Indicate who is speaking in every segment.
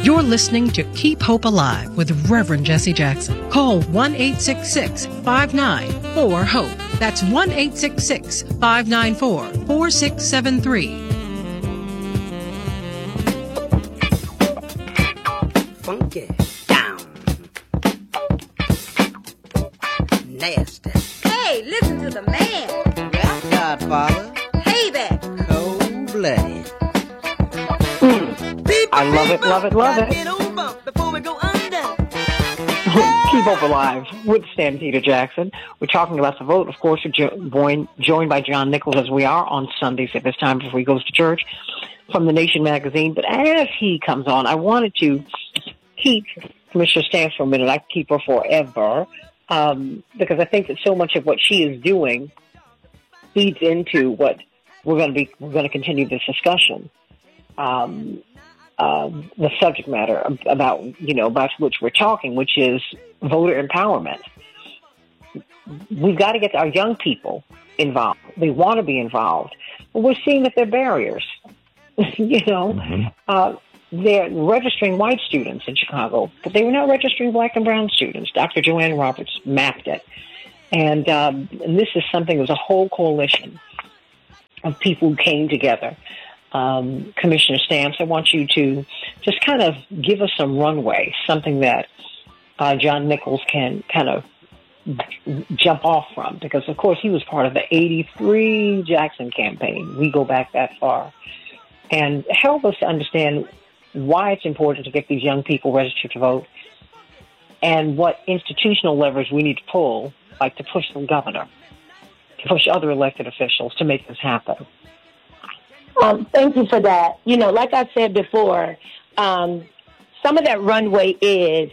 Speaker 1: You're listening to Keep Hope Alive with Reverend Jesse Jackson. Call 1-866-594-HOPE. That's 1-866-594-4673.
Speaker 2: Funky down. Nasty.
Speaker 3: Hey, listen to the man.
Speaker 2: Rap Godfather.
Speaker 3: Payback.
Speaker 2: Cold-blooded.
Speaker 4: I love it, love it, love it.
Speaker 2: Before we go under.
Speaker 4: Keep Hope Alive with Stampede Jackson. We're talking about the vote. Of course, we're joined by John Nichols, as we are on Sundays at this time before he goes to church, from The Nation magazine. But as he comes on, I wanted to keep Commissioner Stamps for a minute. I keep her forever because I think that so much of what she is doing feeds into what we're going to continue this discussion. The subject matter about which we're talking, which is voter empowerment. We've got to get our young people involved. They want to be involved, but we're seeing that there are barriers. They're registering white students in Chicago, but they were not registering black and brown students. Dr. Joanne Roberts mapped it. And this is something, it was a whole coalition of people who came together. Commissioner Stamps, I want you to just kind of give us some runway, something that John Nichols can kind of jump off from, because, of course, he was part of the 83 Jackson campaign. We go back that far. And help us to understand why it's important to get these young people registered to vote and what institutional levers we need to pull, like to push the governor, to push other elected officials to make this happen.
Speaker 5: Thank you for that. Like I said before, some of that runway is,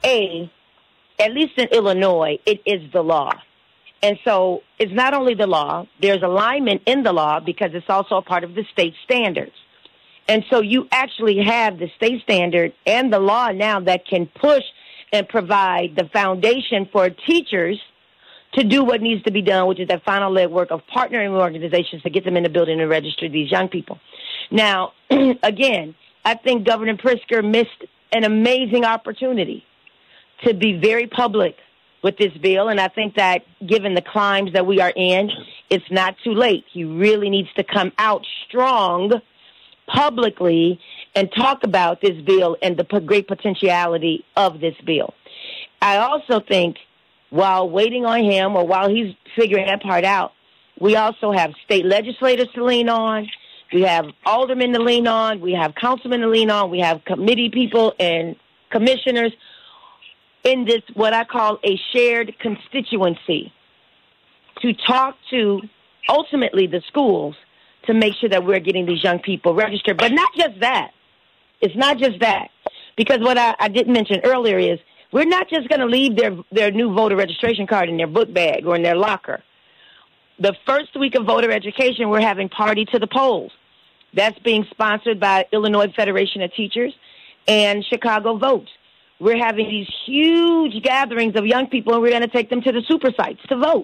Speaker 5: at least in Illinois, it is the law. And so it's not only the law, there's alignment in the law because it's also a part of the state standards. And so you actually have the state standard and the law now that can push and provide the foundation for teachers to do what needs to be done, which is that final legwork of partnering with organizations to get them in the building and register these young people. Now, again, I think Governor Pritzker missed an amazing opportunity to be very public with this bill, and I think that given the climes that we are in, it's not too late. He really needs to come out strong publicly and talk about this bill and the great potentiality of this bill. I also think while waiting on him or while he's figuring that part out, we also have state legislators to lean on. We have aldermen to lean on. We have councilmen to lean on. We have committee people and commissioners in this, what I call a shared constituency, to talk to ultimately the schools to make sure that we're getting these young people registered. But not just that. It's not just that. Because what I didn't mention earlier is we're not just going to leave their new voter registration card in their book bag or in their locker. The first week of voter education, we're having Party to the Polls. That's being sponsored by Illinois Federation of Teachers and Chicago Votes. We're having these huge gatherings of young people, and we're going to take them to the super sites to vote.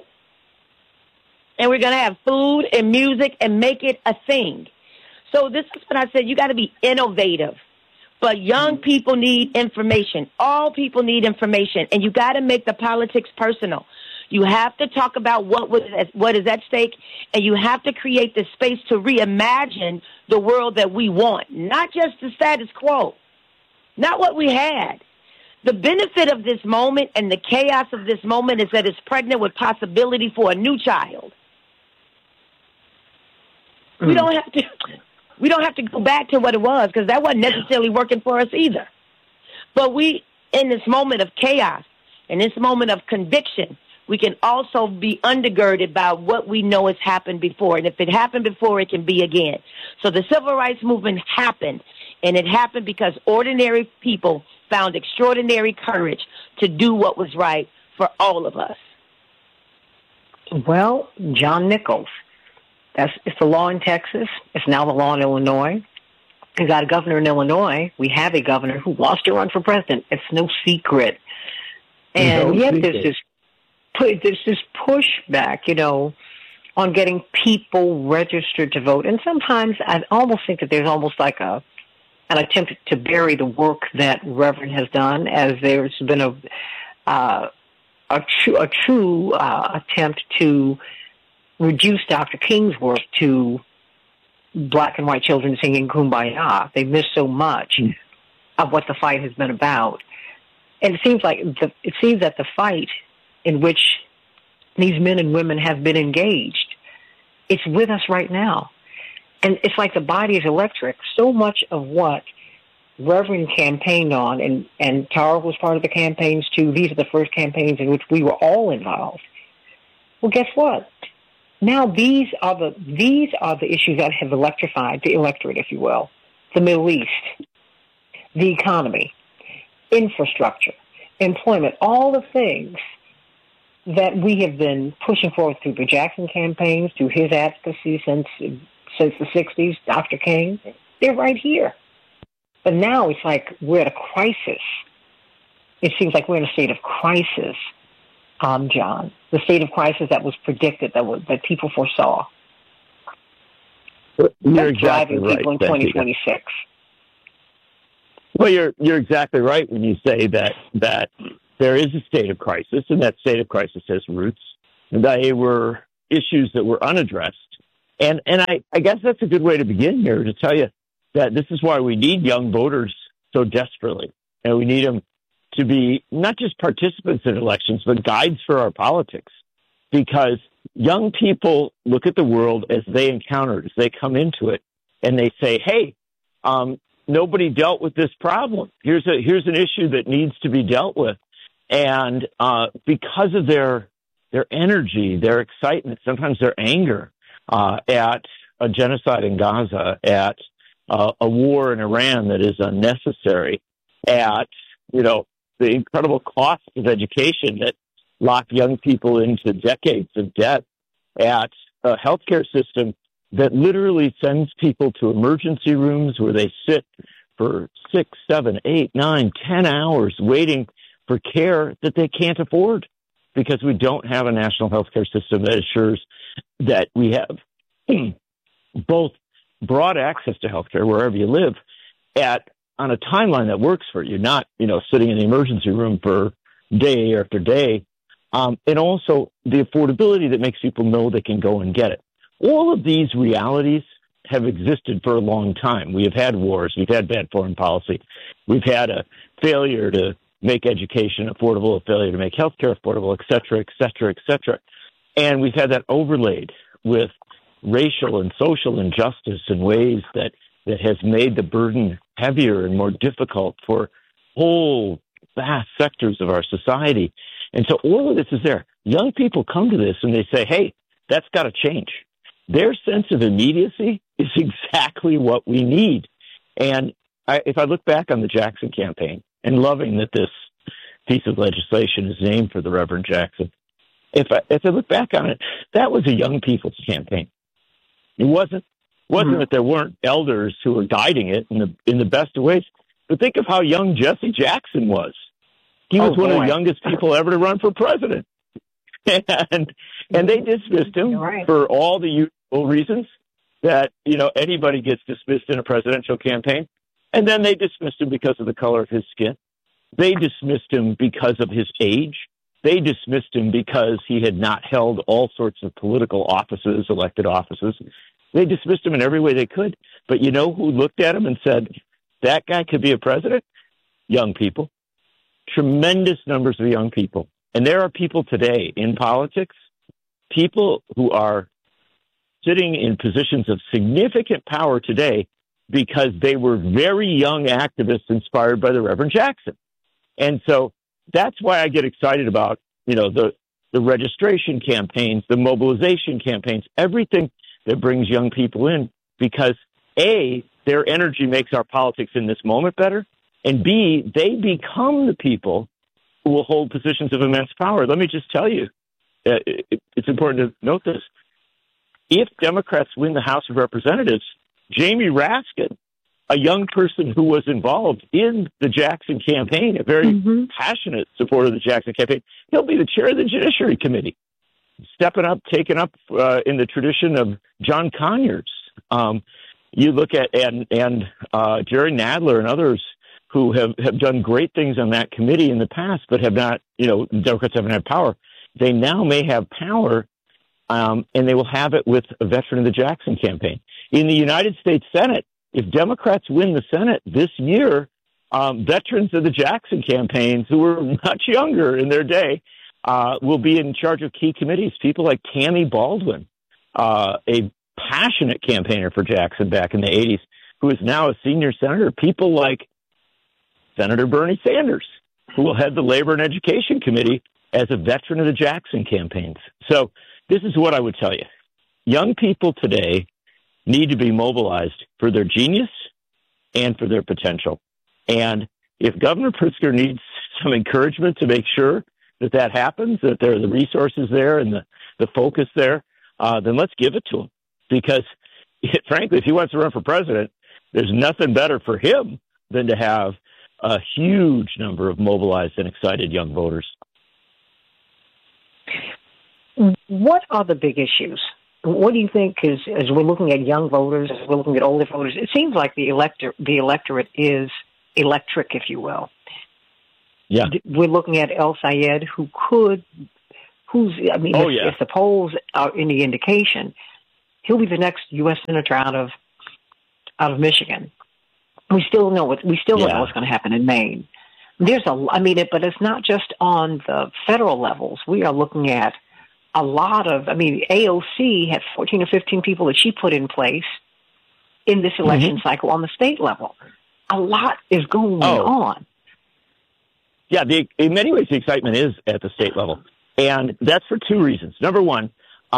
Speaker 5: And we're going to have food and music and make it a thing. So this is what I said. You got to be innovative. But young people need information. All people need information. And you got to make the politics personal. You have to talk about what is at stake, and you have to create the space to reimagine the world that we want, not just the status quo, not what we had. The benefit of this moment and the chaos of this moment is that it's pregnant with possibility for a new child. We don't have to go back to what it was, because that wasn't necessarily working for us either. But we, in this moment of chaos, in this moment of conviction, we can also be undergirded by what we know has happened before. And if it happened before, it can be again. So the civil rights movement happened, and it happened because ordinary people found extraordinary courage to do what was right for all of us.
Speaker 4: Well, John Nichols, it's the law in Texas. It's now the law in Illinois. We got a governor in Illinois. We have a governor who wants to run for president. It's no secret. And yet there's this pushback, on getting people registered to vote. And sometimes I almost think that there's almost like a an attempt to bury the work that Reverend has done, as there's been a true attempt to reduce Dr. King's work to black and white children singing Kumbaya. They missed so much of what the fight has been about. And it seems that the fight in which these men and women have been engaged, it's with us right now. And it's like the body is electric. So much of what Reverend campaigned on, and Tara was part of the campaigns too. These are the first campaigns in which we were all involved. Well, guess what? Now these are the issues that have electrified the electorate, if you will. The Middle East, the economy, infrastructure, employment, all the things that we have been pushing forward through the Jackson campaigns, through his advocacy since the 60s, Dr. King, they're right here. But now it's like we're at a crisis. It seems like we're in a state of crisis, John. The state of crisis that was predicted, that people foresaw.
Speaker 6: You're
Speaker 4: That's
Speaker 6: exactly
Speaker 4: driving people
Speaker 6: right,
Speaker 4: in 2026.
Speaker 6: Well, you're exactly right when you say that there is a state of crisis, and that state of crisis has roots. And they were issues that were unaddressed. And I guess that's a good way to begin here, to tell you that this is why we need young voters so desperately. And we need them to be not just participants in elections, but guides for our politics. Because young people look at the world as they encounter it, as they come into it, and they say, hey, nobody dealt with this problem. Here's an issue that needs to be dealt with. And because of their energy, their excitement, sometimes their anger at a genocide in Gaza, at a war in Iran that is unnecessary, at the incredible cost of education that lock young people into decades of debt, at a healthcare system that literally sends people to emergency rooms where they sit for 6, 7, 8, 9, 10 hours waiting for care that they can't afford, because we don't have a national healthcare system that assures that we have both broad access to healthcare wherever you live on a timeline that works for you, not, sitting in the emergency room for day after day. And also the affordability that makes people know they can go and get it. All of these realities have existed for a long time. We have had wars. We've had bad foreign policy. We've had a failure to make education affordable, a failure to make healthcare affordable, et cetera, et cetera, et cetera. And we've had that overlaid with racial and social injustice in ways that has made the burden heavier and more difficult for whole vast sectors of our society. And so all of this is there. Young people come to this and they say, hey, that's got to change. Their sense of immediacy is exactly what we need. And if I look back on the Jackson campaign, and loving that this piece of legislation is named for the Reverend Jackson, if I look back on it, that was a young people's campaign. It wasn't that there weren't elders who were guiding it in the best of ways. But think of how young Jesse Jackson was. He was one of the youngest people ever to run for president. And they dismissed him for all the usual reasons that, anybody gets dismissed in a presidential campaign. And then they dismissed him because of the color of his skin. They dismissed him because of his age. They dismissed him because he had not held all sorts of political offices, elected offices. They dismissed him in every way they could. But you know who looked at him and said, that guy could be a president? Young people. Tremendous numbers of young people. And there are people today in politics, people who are sitting in positions of significant power today because they were very young activists inspired by the Reverend Jackson. And so that's why I get excited about, the registration campaigns, the mobilization campaigns, everything that brings young people in, because A, their energy makes our politics in this moment better, and B, they become the people who will hold positions of immense power. Let me just tell you, it's important to note this. If Democrats win the House of Representatives, Jamie Raskin, a young person who was involved in the Jackson campaign, a very passionate supporter of the Jackson campaign, he'll be the chair of the Judiciary Committee, taking up in the tradition of John Conyers. you look at and Jerry Nadler and others who have done great things on that committee in the past, but have not, Democrats haven't had power. They now may have power, and they will have it with a veteran of the Jackson campaign. In the United States Senate, if Democrats win the Senate this year, veterans of the Jackson campaigns who were much younger in their day will be in charge of key committees. People like Tammy Baldwin, a passionate campaigner for Jackson back in the 80s, who is now a senior senator. People like Senator Bernie Sanders, who will head the Labor and Education Committee as a veteran of the Jackson campaigns. So this is what I would tell you. Young people today need to be mobilized for their genius and for their potential. And if Governor Pritzker needs some encouragement to make sure that happens, that there are the resources there and the focus there, then let's give it to him. Because, frankly, if he wants to run for president, there's nothing better for him than to have a huge number of mobilized and excited young voters.
Speaker 4: What are the big issues? What do you think is, as we're looking at young voters, as we're looking at older voters, it seems like the electorate is electric, if you will.
Speaker 6: Yeah.
Speaker 4: We're looking at El Sayed, if the polls are any indication, he'll be the next U.S. Senator out of Michigan. We still don't know what's going to happen in Maine. But it's not just on the federal levels. We are looking at a lot of, AOC had 14 or 15 people that she put in place in this election cycle on the state level. A lot is going on.
Speaker 6: Yeah, in many ways, the excitement is at the state level. And that's for two reasons. Number one,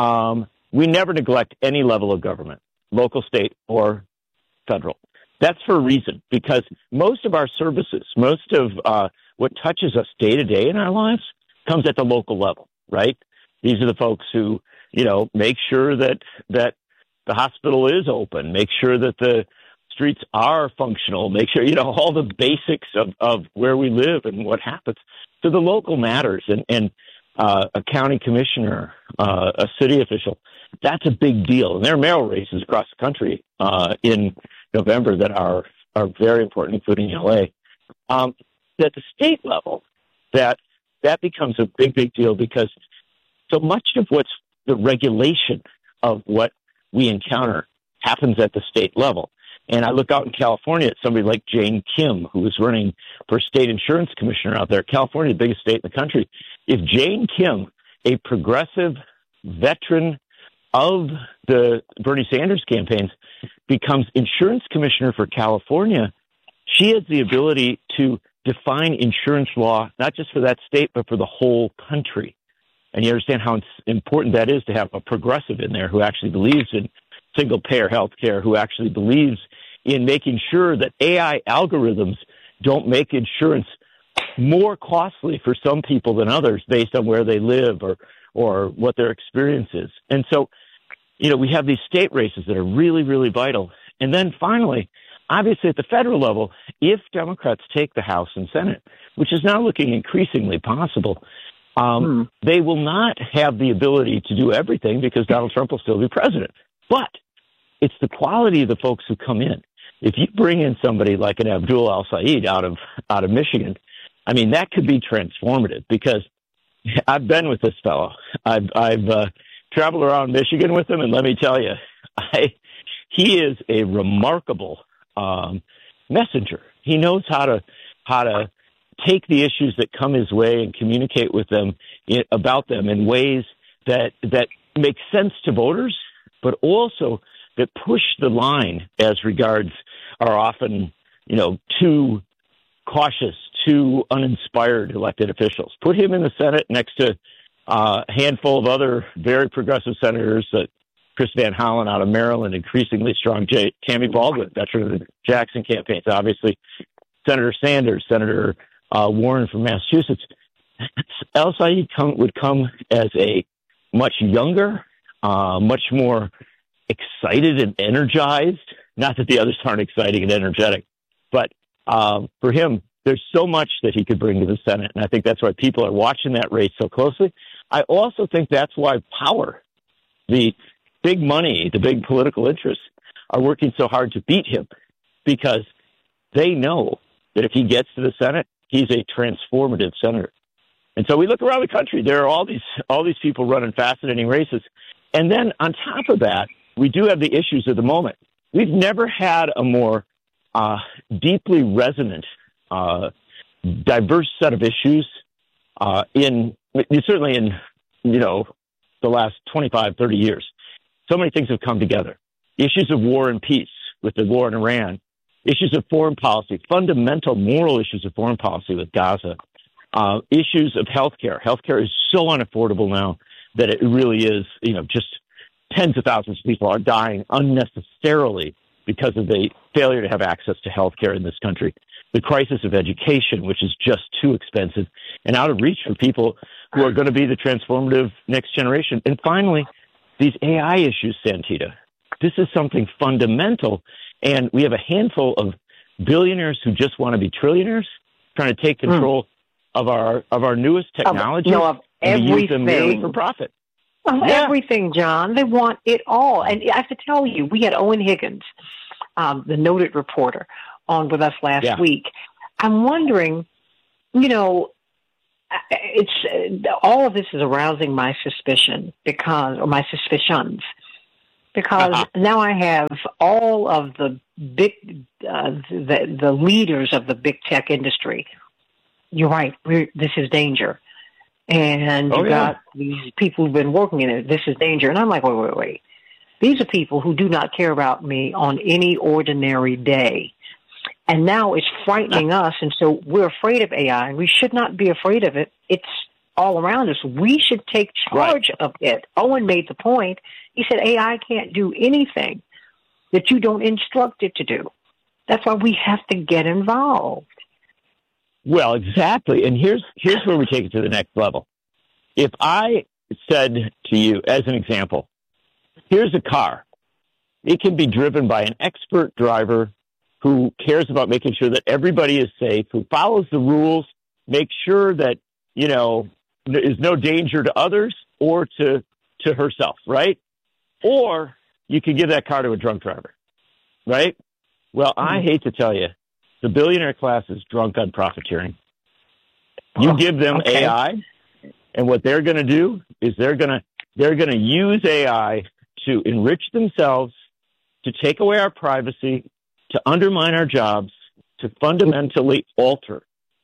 Speaker 6: we never neglect any level of government, local, state, or federal. That's for a reason, because most of our services, most of what touches us day to day in our lives comes at the local level, right? These are the folks who, make sure that the hospital is open, make sure that the streets are functional, make sure, all the basics of where we live and what happens. So the local matters, and a county commissioner, a city official, that's a big deal. And there are mayoral races across the country in November that are very important, including LA. At the state level, that becomes a big deal, because so much of what's the regulation of what we encounter happens at the state level. And I look out in California at somebody like Jane Kim, who is running for state insurance commissioner out there. California, the biggest state in the country. If Jane Kim, a progressive veteran of the Bernie Sanders campaigns, becomes insurance commissioner for California, she has the ability to define insurance law, not just for that state, but for the whole country. And you understand how important that is to have a progressive in there who actually believes in single-payer health care, who actually believes in making sure that AI algorithms don't make insurance more costly for some people than others based on where they live or what their experience is. And so, we have these state races that are really, really vital. And then finally, obviously at the federal level, if Democrats take the House and Senate, which is now looking increasingly possible, they will not have the ability to do everything because Donald Trump will still be president. But it's the quality of the folks who come in. If you bring in somebody like an Abdul Al-Sayed out of Michigan, that could be transformative, because I've been with this fellow. I've traveled around Michigan with him, and let me tell you, he is a remarkable messenger. He knows how to take the issues that come his way and communicate with them about them in ways that make sense to voters, but also that push the line as regards are often, too cautious, too uninspired elected officials. Put him in the Senate next to a handful of other very progressive senators, Chris Van Hollen out of Maryland, increasingly strong Tammy Baldwin, veteran of the Jackson campaigns, obviously Senator Sanders, Senator Warren from Massachusetts. El Sayed would come as a much younger, much more excited and energized. Not that the others aren't exciting and energetic, but for him, there's so much that he could bring to the Senate, and I think that's why people are watching that race so closely. I also think that's why power, the big money, the big political interests, are working so hard to beat him because they know that if he gets to the Senate, he's a transformative senator. And so we look around the country, there are all these people running fascinating races. And then on top of that, we do have the issues of the moment. We've never had a more deeply resonant, diverse set of issues certainly in, the last 25, 30 years. So many things have come together. Issues of war and peace with the war in Iran, issues of foreign policy, fundamental moral issues of foreign policy with Gaza, issues of healthcare. Healthcare is so unaffordable now that it really is, just tens of thousands of people are dying unnecessarily because of the failure to have access to healthcare in this country. The crisis of education, which is just too expensive and out of reach for people who are going to be the transformative next generation. And finally, these AI issues, Santita. This is something fundamental. And we have a handful of billionaires who just want to be trillionaires, trying to take control of our newest technology
Speaker 4: of
Speaker 6: and use them merely for profit.
Speaker 4: Everything, John. They want it all. And I have to tell you, we had Owen Higgins, the noted reporter, on with us last week. I'm wondering, it's all of this is arousing my suspicion my suspicions, because now I have all of the big, the leaders of the big tech industry. You're right. This is danger. And you got these people who've been working in it. This is danger. And I'm like, wait. These are people who do not care about me on any ordinary day. And now it's frightening us. And so we're afraid of AI. We should not be afraid of it. It's all around us. We should take charge of it. Owen made the point. He said AI can't do anything that you don't instruct it to do. That's why we have to get involved.
Speaker 6: Well, exactly. And here's where we take it to the next level. If I said to you, as an example, here's a car. It can be driven by an expert driver who cares about making sure that everybody is safe, who follows the rules, makes sure that, there's no danger to others or to herself, right? Or you can give that car to a drunk driver, right? Well, I hate to tell you, the billionaire class is drunk on profiteering. You give them AI, and what they're going to do is they're going to use AI to enrich themselves, to take away our privacy, to undermine our jobs, to fundamentally alter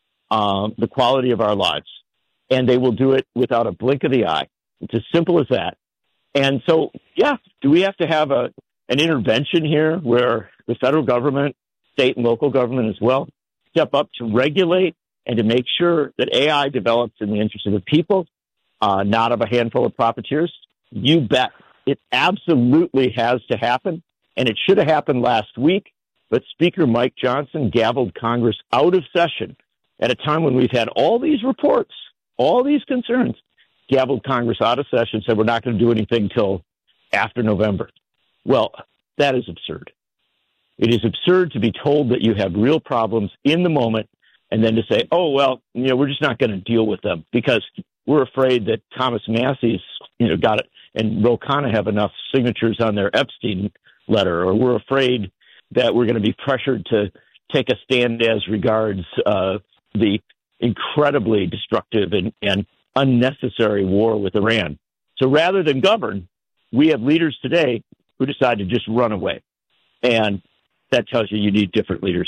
Speaker 6: the quality of our lives. And they will do it without a blink of the eye. It's as simple as that. And so, do we have to have an intervention here where the federal government, state and local government as well, step up to regulate and to make sure that AI develops in the interest of the people, not of a handful of profiteers? You bet. It absolutely has to happen, and it should have happened last week, but Speaker Mike Johnson gavelled Congress out of session at a time when we've had all these reports, all these concerns, gavelled Congress out of session, said we're not going to do anything till after November. Well, that is absurd. It is absurd to be told that you have real problems in the moment and then to say, we're just not going to deal with them because we're afraid that Thomas Massey's, got it, and Ro Khanna have enough signatures on their Epstein letter, or we're afraid that we're going to be pressured to take a stand as regards the incredibly destructive and unnecessary war with Iran. So rather than govern, we have leaders today who decide to just run away. And that tells you need different leaders.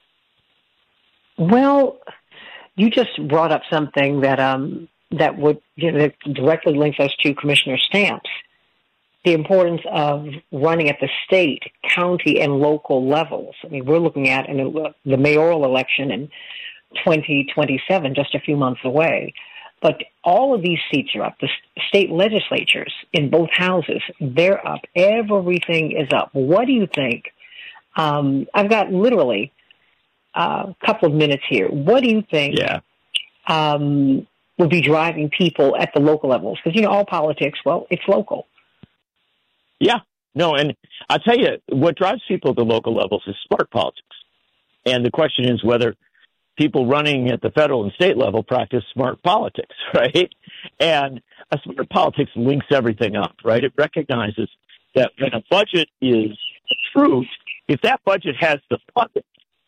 Speaker 4: Well, you just brought up something that would that directly links us to Commissioner Stamps. The importance of running at the state, county, and local levels. I mean, we're looking at the mayoral election in 2027, just a few months away. But all of these seats are up. The state legislatures in both houses, they're up. Everything is up. What do you think? I've got literally a couple of minutes here. What do you think would be driving people at the local levels? Because, all politics, it's local.
Speaker 6: Yeah. No, and I'll tell you, what drives people at the local levels is smart politics. And the question is whether people running at the federal and state level practice smart politics, right? And a smart politics links everything up, right? It recognizes that when a budget is truth, if that budget has the funding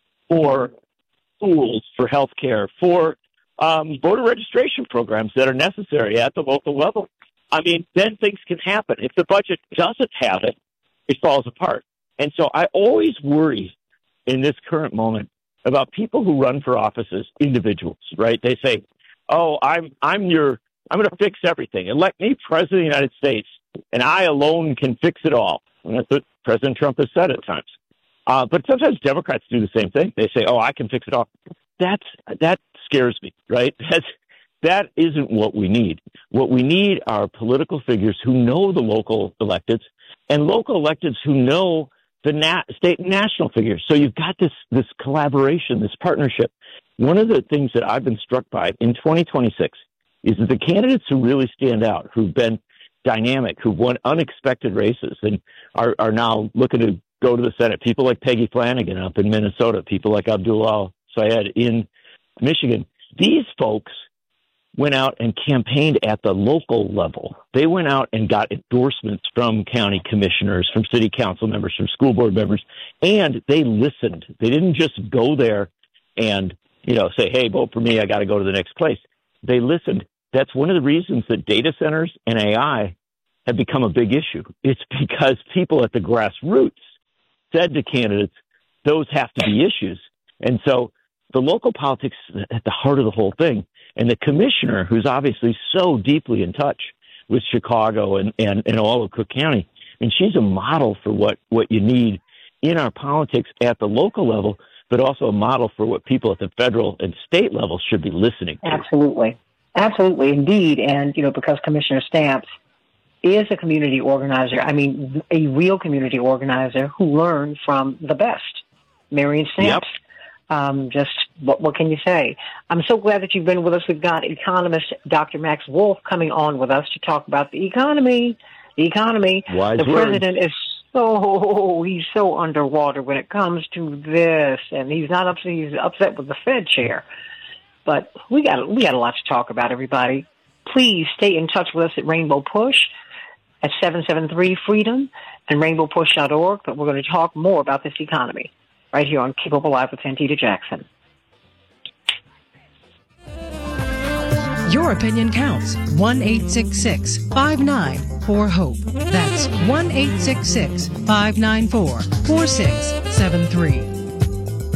Speaker 6: for schools, for healthcare, for voter registration programs that are necessary at the local level, I mean, then things can happen. If the budget doesn't have it, it falls apart. And so I always worry in this current moment about people who run for offices, individuals, right? They say, "Oh, I'm going to fix everything. Elect me president of the United States, and I alone can fix it all." And that's what President Trump has said at times. But sometimes Democrats do the same thing. They say, "Oh, I can fix it all." That scares me, right? That isn't what we need. What we need are political figures who know the local electeds and local electeds who know the state and national figures. So you've got this collaboration, this partnership. One of the things that I've been struck by in 2026 is that the candidates who really stand out, who've been dynamic, who've won unexpected races and are now looking to go to the Senate, people like Peggy Flanagan up in Minnesota, people like Abdullah Syed in Michigan, these folks went out and campaigned at the local level. They went out and got endorsements from county commissioners, from city council members, from school board members, and they listened. They didn't just go there and, say, "Hey, vote for me, I got to go to the next place." They listened. That's one of the reasons that data centers and AI have become a big issue. It's because people at the grassroots said to candidates, those have to be issues. And so the local politics is at the heart of the whole thing. And the commissioner, who's obviously so deeply in touch with Chicago and all of Cook County, and she's a model for what you need in our politics at the local level, but also a model for what people at the federal and state level should be listening to.
Speaker 4: Absolutely. Absolutely, indeed. And, because Commissioner Stamps is a community organizer, I mean, a real community organizer who learned from the best, Marion Stamps.
Speaker 6: Yep.
Speaker 4: What can you say? I'm so glad that you've been with us. We've got economist Dr. Max Wolf coming on with us to talk about the economy.
Speaker 6: Wise
Speaker 4: the
Speaker 6: words.
Speaker 4: president is he's so underwater when it comes to this, and he's not upset. He's upset with the Fed chair. But we got a lot to talk about, everybody. Please stay in touch with us at Rainbow Push at 773-FREEDOM and rainbowpush.org. But we're going to talk more about this economy right here on Keep Hope Alive with Santita Jackson.
Speaker 1: Your opinion counts. 1-866-594-HOPE. That's 1-866-594-4673.